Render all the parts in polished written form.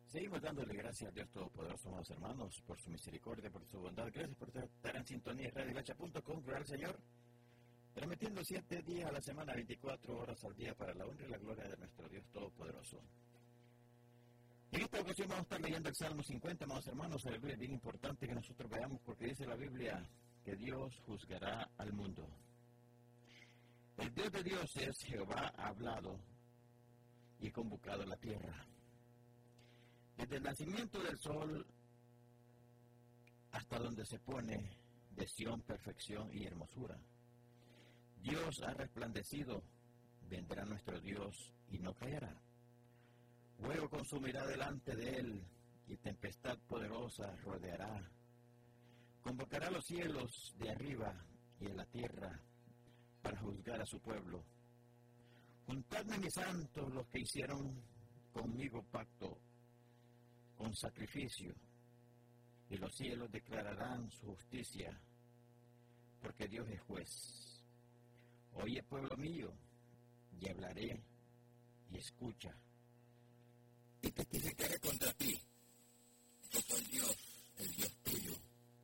Seguimos dándole gracias a Dios Todopoderoso, amados hermanos, por su misericordia, por su bondad. Gracias por estar en sintonía en radiogacha.com, gloria al Señor. Transmitiendo 7 días a la semana, 24 horas al día, para la honra y la gloria de nuestro Dios Todopoderoso. En esta ocasión vamos a estar leyendo el Salmo 50, amados hermanos. Aleluya, es bien importante que nosotros veamos, porque dice la Biblia que Dios juzgará al mundo. El Dios de Dios es Jehová, ha hablado y convocado la tierra. Desde el nacimiento del sol hasta donde se pone, de Sión, perfección y hermosura. Dios ha resplandecido, vendrá nuestro Dios y no caerá. Fuego consumirá delante de él y tempestad poderosa rodeará. Convocará los cielos de arriba y en la tierra para juzgar a su pueblo. Juntadme, mis santos, los que hicieron conmigo pacto con sacrificio, y los cielos declararán su justicia, porque Dios es juez. Oye, pueblo mío, y hablaré, y escucha, y testificaré contra ti. Yo soy Dios, el Dios tuyo.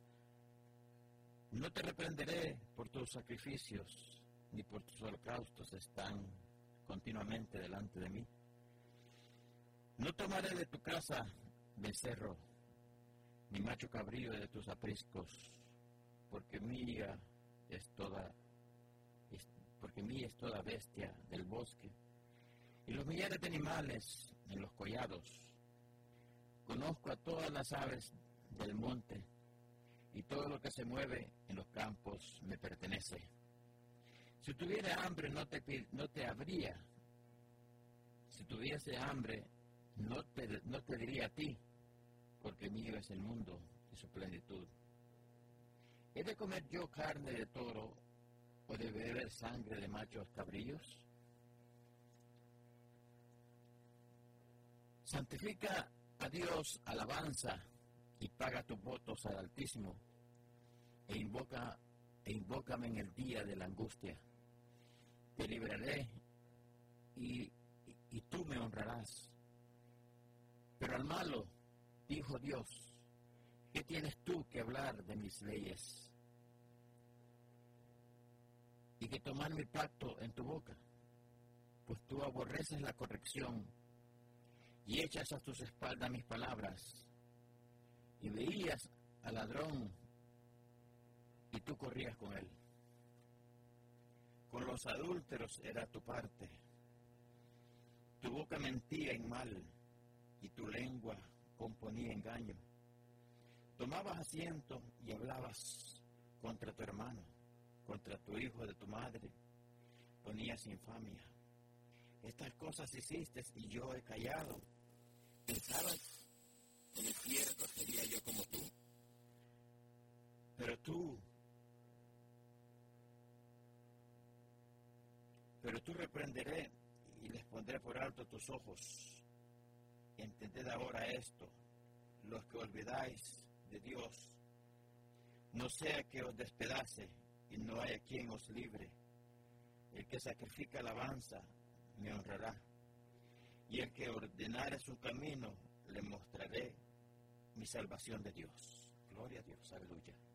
No te reprenderé por tus sacrificios, ni por tus holocaustos están continuamente delante de mí. No tomaré de tu casa becerro, ni macho cabrío de tus apriscos, porque mía es toda bestia del bosque, y los millares de animales en los collados. Conozco a todas las aves del monte, y todo lo que se mueve en los campos me pertenece. Si tuviera hambre no te habría. Si tuviese hambre no te diría a ti, porque mío es el mundo y su plenitud. ¿He de comer yo carne de toro o de beber sangre de machos cabríos? Santifica a Dios alabanza y paga tus votos al Altísimo, e invócame en el día de la angustia. Te libraré y tú me honrarás. Pero al malo dijo Dios, ¿qué tienes tú que hablar de mis leyes? Y que tomar mi pacto en tu boca, pues tú aborreces la corrección y echas a tus espaldas mis palabras. Y veías al ladrón y tú corrías con él. Con los adúlteros era tu parte. Tu boca mentía en mal y tu lengua componía engaño. Tomabas asiento y hablabas contra tu hermano, contra tu hijo de tu madre, ponías infamia. Estas cosas hiciste y yo he callado. ¿Pensabas que de cierto sería yo como tú? Pero tú reprenderé y les pondré por alto tus ojos. Entended ahora esto, los que olvidáis de Dios, no sea que os despedace y no haya quien os libre. El que sacrifica alabanza me honrará, y el que ordenare su camino le mostraré mi salvación de Dios. Gloria a Dios, aleluya.